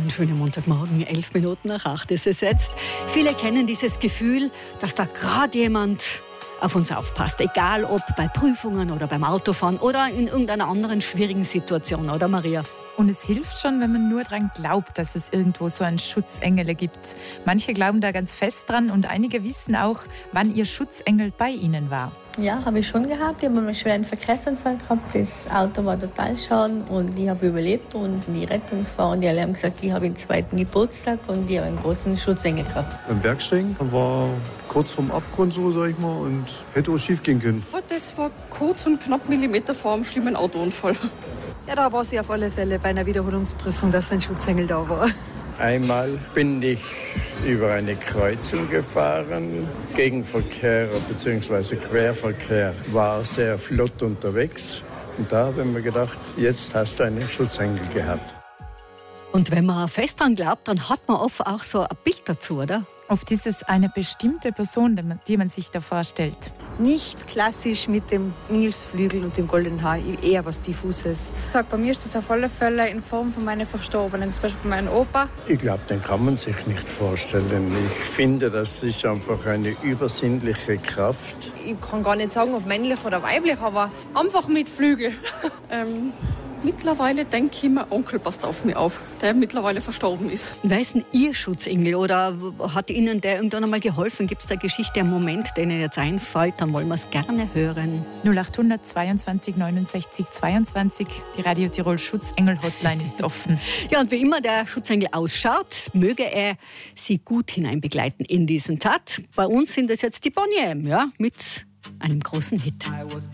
Einen schönen Montagmorgen, 7:11 ist es jetzt. Viele kennen dieses Gefühl, dass da gerade jemand auf uns aufpasst. Egal ob bei Prüfungen oder beim Autofahren oder in irgendeiner anderen schwierigen Situation, oder Maria? Und es hilft schon, wenn man nur daran glaubt, dass es irgendwo so einen Schutzengel gibt. Manche glauben da ganz fest dran und einige wissen auch, wann ihr Schutzengel bei ihnen war. Ja, habe ich schon gehabt. Ich habe einen schweren Verkehrsunfall gehabt. Das Auto war total schaden und ich habe überlebt. Und die Rettungsfahrer, die alle haben gesagt, ich habe den 2. Geburtstag und ich habe einen großen Schutzengel gehabt. Beim Bergsteigen war kurz vorm Abgrund, so sag ich mal, und hätte auch schief gehen können. Das war kurz und knapp Millimeter vor einem schlimmen Autounfall. Ja, da war sie auf alle Fälle bei einer Wiederholungsprüfung, dass ein Schutzengel da war. Einmal bin ich über eine Kreuzung gefahren. Gegenverkehr bzw. Querverkehr war sehr flott unterwegs. Und da habe ich mir gedacht, jetzt hast du einen Schutzengel gehabt. Und wenn man fest dran glaubt, dann hat man oft auch so ein Bild dazu, oder? Oft ist es eine bestimmte Person, die man sich da vorstellt. Nicht klassisch mit dem Engelsflügel und dem goldenen Haar, eher was Diffuses. Ich sage, bei mir ist das auf alle Fälle in Form von meinen Verstorbenen, zum Beispiel meinem Opa. Ich glaube, den kann man sich nicht vorstellen. Ich finde, das ist einfach eine übersinnliche Kraft. Ich kann gar nicht sagen, ob männlich oder weiblich, aber einfach mit Flügel. Mittlerweile denke ich mir, Onkel passt auf mich auf, der mittlerweile verstorben ist. Wer ist denn Ihr Schutzengel oder hat Ihnen der irgendwann einmal geholfen? Gibt es da Geschichte, einen Moment, der Ihnen jetzt einfällt? Dann wollen wir es gerne hören. 0800 22 69 22. Die Radio Tirol Schutzengel-Hotline ist offen. Ja, und wie immer der Schutzengel ausschaut, möge er Sie gut hineinbegleiten in diesen Tag. Bei uns sind es jetzt die Boney M, ja, mit einem großen Hit.